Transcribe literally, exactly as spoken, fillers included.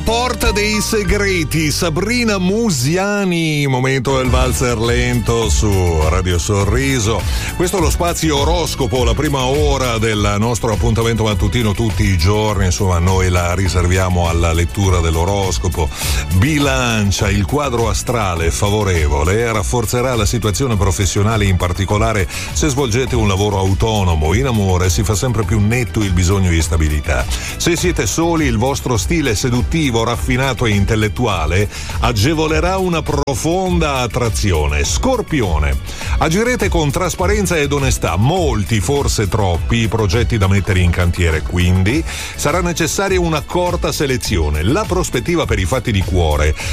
porta dei segreti, Sabrina Musiani, momento del valzer lento su Radio Sorriso. Questo è lo spazio oroscopo, la prima ora del nostro appuntamento mattutino tutti i giorni, insomma noi la riserviamo alla lettura dell'oroscopo. Bilancia, il quadro astrale è favorevole e rafforzerà la situazione professionale, in particolare se svolgete un lavoro autonomo. In amore si fa sempre più netto il bisogno di stabilità. Se siete soli, il vostro stile seduttivo, raffinato e intellettuale agevolerà una profonda attrazione. Scorpione, agirete con trasparenza ed onestà, molti, forse troppi, i progetti da mettere in cantiere, quindi sarà necessaria un'accorta selezione. La prospettiva per i fatti di cuore